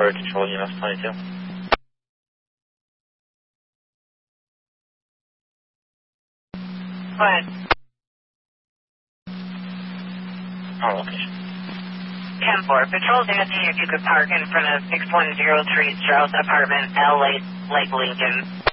Bird Control, EMS 22. Go ahead. Our location. 10-4. Patrol's asking if you could park in front of 6103 Strauss Apartment, L. Lake Lincoln.